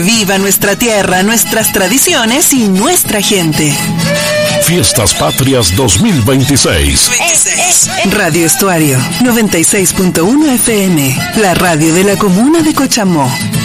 Viva nuestra tierra, nuestras tradiciones y nuestra gente. Fiestas Patrias 2026. Radio Estuario 96.1 FM, la radio de la comuna de Cochamó.